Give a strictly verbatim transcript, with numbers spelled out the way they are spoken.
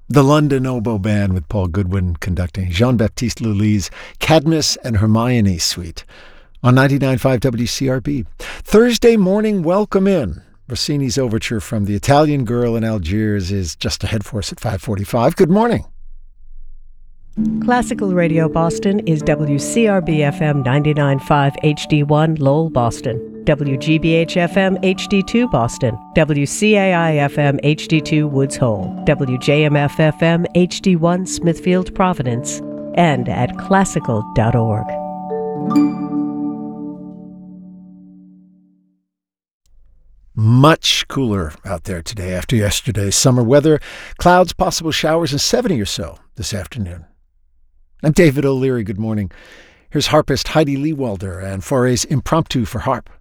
The London Oboe Band with Paul Goodwin conducting Jean-Baptiste Lully's Cadmus and Hermione Suite on ninety-nine point five W C R B. Thursday morning, welcome in. Rossini's overture from The Italian Girl in Algiers is just ahead for us at five forty-five. Good morning. Classical Radio Boston is W C R B F M ninety-nine point five H D one Lowell, Boston, W G B H F M H D two Boston, W C A I F M H D two Woods Hole, W J M F F M H D one Smithfield, Providence, and at classical dot org. Much cooler out there today after yesterday's summer weather. Clouds, possible showers, and seventy or so this afternoon. I'm David O'Leary. Good morning. Here's harpist Heidi Lewalder and Fauré's Impromptu for Harp.